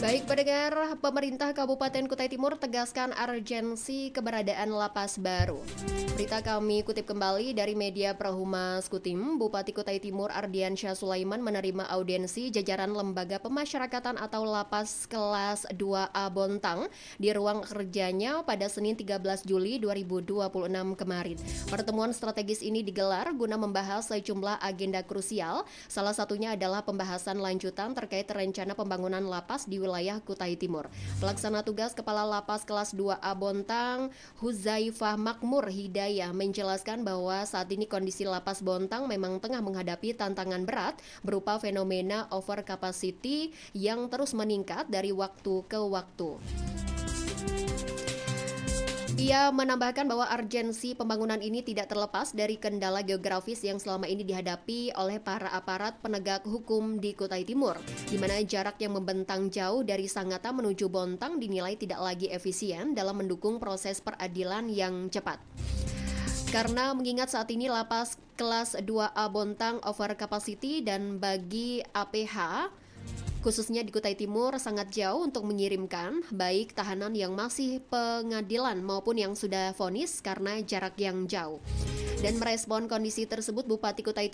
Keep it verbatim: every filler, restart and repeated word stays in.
Baik pendengar, pemerintah Kabupaten Kutai Timur tegaskan urgensi keberadaan lapas baru. Berita kami kutip kembali dari media Prahumas Kutim, Bupati Kutai Timur Ardiansyah Sulaiman menerima audiensi jajaran lembaga pemasyarakatan atau lapas kelas dua A Bontang di ruang kerjanya pada Senin tiga belas Juli dua ribu dua puluh enam kemarin. Pertemuan strategis ini digelar guna membahas sejumlah agenda krusial, salah satunya adalah pembahasan lanjutan terkait rencana pembangunan lapas di wilayah Kutai Timur. Pelaksana tugas Kepala Lapas kelas dua A Bontang, Huzaifah Makmur Hidayah menjelaskan bahwa saat ini kondisi lapas Bontang memang tengah menghadapi tantangan berat berupa fenomena over capacity yang terus meningkat dari waktu ke waktu. Ia menambahkan bahwa urgensi pembangunan ini tidak terlepas dari kendala geografis yang selama ini dihadapi oleh para aparat penegak hukum di Kutai Timur, di mana jarak yang membentang jauh dari Sangatta menuju Bontang dinilai tidak lagi efisien dalam mendukung proses peradilan yang cepat. Karena mengingat saat ini lapas kelas dua A Bontang over capacity dan bagi A P H khususnya di Kutai Timur sangat jauh untuk mengirimkan baik tahanan yang masih pengadilan maupun yang sudah vonis karena jarak yang jauh. Dan merespon kondisi tersebut, Bupati Kutai Timur